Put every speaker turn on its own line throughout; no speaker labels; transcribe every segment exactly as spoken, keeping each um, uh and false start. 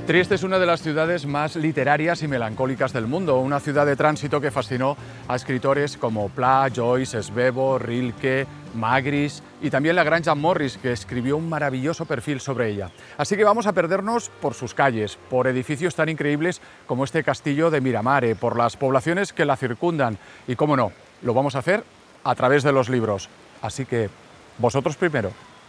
Trieste es una de las ciudades más literarias y melancólicas del mundo, una ciudad de tránsito que fascinó a escritores como Pla, Joyce, Svevo, Rilke, Magritte y también la gran Jan Morris, que escribió un maravilloso perfil sobre ella. Así que vamos a perdernos por sus calles, por edificios tan increíbles como este castillo de Miramare, por las poblaciones que la circundan y, cómo no, lo vamos a hacer a través de los libros. Así que, vosotros primero.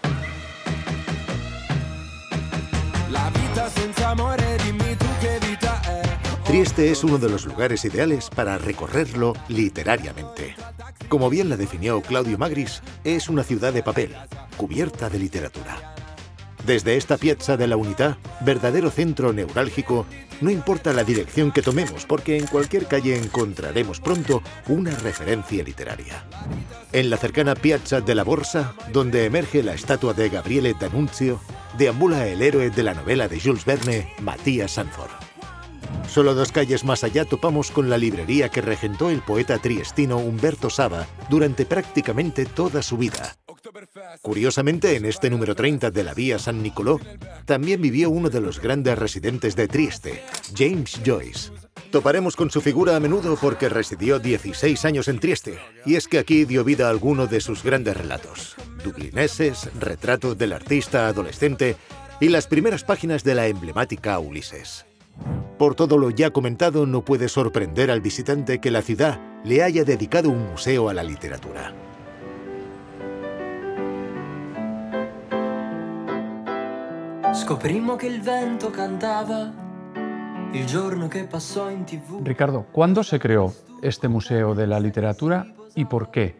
Trieste es uno de los lugares ideales para recorrerlo literariamente. Como bien la definió Claudio Magris, es una ciudad de papel, cubierta de literatura. Desde esta piazza de la Unità, verdadero centro neurálgico, no importa la dirección que tomemos, porque en cualquier calle encontraremos pronto una referencia literaria. En la cercana Piazza della Borsa, donde emerge la estatua de Gabriele D'Annunzio, deambula el héroe de la novela de Jules Verne, Matías Sanford. Solo dos calles más allá topamos con la librería que regentó el poeta triestino Umberto Saba durante prácticamente toda su vida. Curiosamente, en este número treinta de la vía San Nicolò, también vivió uno de los grandes residentes de Trieste, James Joyce. Toparemos con su figura a menudo porque residió dieciséis años en Trieste, y es que aquí dio vida a alguno de sus grandes relatos: Dublineses, Retrato del artista adolescente y las primeras páginas de la emblemática Ulises. Por todo lo ya comentado, no puede sorprender al visitante que la ciudad le haya dedicado un museo a la literatura.
Scoprimmo che il vento cantava il giorno che passò in T V.
Ricardo, ¿cuándo se creó este Museo de la Literatura y por qué?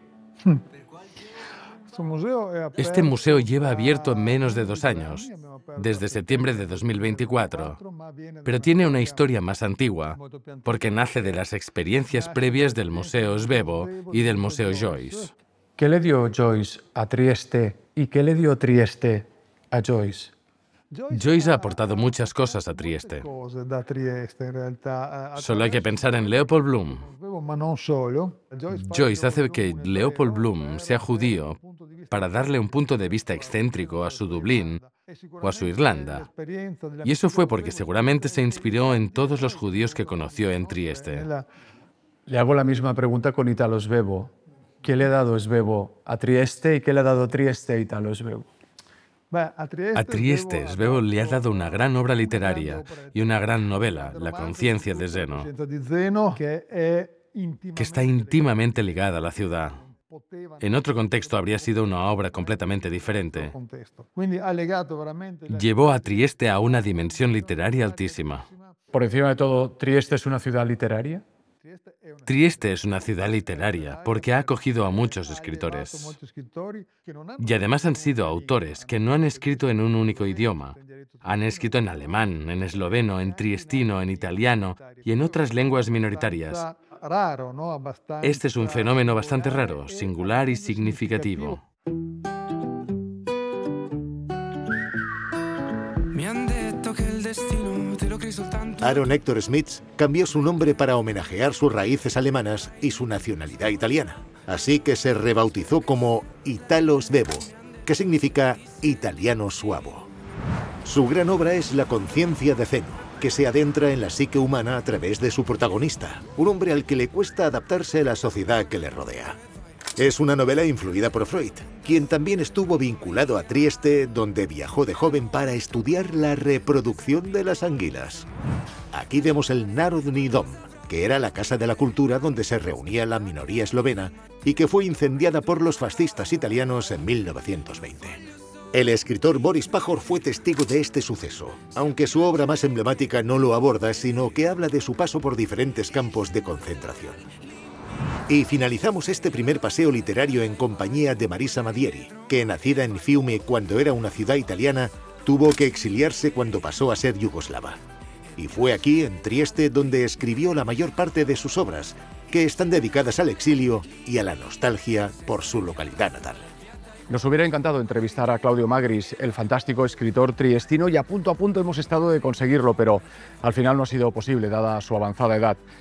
Este museo lleva abierto menos de dos años, desde septiembre de dos mil veinticuatro, pero tiene una historia más antigua, porque nace de las experiencias previas del Museo Svevo y del Museo Joyce.
¿Qué le dio Joyce a Trieste y qué le dio Trieste a Joyce?
Joyce ha aportado muchas cosas a Trieste. Solo hay que pensar en Leopold Bloom. Joyce hace que Leopold Bloom sea judío para darle un punto de vista excéntrico a su Dublín o a su Irlanda. Y eso fue porque seguramente se inspiró en todos los judíos que conoció en Trieste.
Le hago la misma pregunta con Italo Svevo. ¿Qué le ha dado Svevo a Trieste y qué le ha dado Trieste a Italo Svevo?
A Trieste, Svevo le ha dado una gran obra literaria y una gran novela, La conciencia de Zeno, que está íntimamente ligada a la ciudad. En otro contexto habría sido una obra completamente diferente. Llevó a Trieste a una dimensión literaria altísima.
Por encima de todo, ¿Trieste es una ciudad literaria?
Trieste es una ciudad literaria porque ha acogido a muchos escritores. Y además han sido autores que no han escrito en un único idioma. Han escrito en alemán, en esloveno, en triestino, en italiano y en otras lenguas minoritarias. Este es un fenómeno bastante raro, singular y significativo.
Aaron Hector Smith cambió su nombre para homenajear sus raíces alemanas y su nacionalidad italiana. Así que se rebautizó como Italo Svevo, que significa italiano suavo. Su gran obra es La conciencia de Zeno, que se adentra en la psique humana a través de su protagonista, un hombre al que le cuesta adaptarse a la sociedad que le rodea. Es una novela influida por Freud, quien también estuvo vinculado a Trieste, donde viajó de joven para estudiar la reproducción de las anguilas. Aquí vemos el Narodni Dom, que era la casa de la cultura donde se reunía la minoría eslovena y que fue incendiada por los fascistas italianos en mil novecientos veinte. El escritor Boris Pajor fue testigo de este suceso, aunque su obra más emblemática no lo aborda, sino que habla de su paso por diferentes campos de concentración. Y finalizamos este primer paseo literario en compañía de Marisa Madieri, que, nacida en Fiume cuando era una ciudad italiana, tuvo que exiliarse cuando pasó a ser yugoslava. Y fue aquí, en Trieste, donde escribió la mayor parte de sus obras, que están dedicadas al exilio y a la nostalgia por su localidad natal.
Nos hubiera encantado entrevistar a Claudio Magris, el fantástico escritor triestino, y a punto a punto hemos estado de conseguirlo, pero al final no ha sido posible, dada su avanzada edad.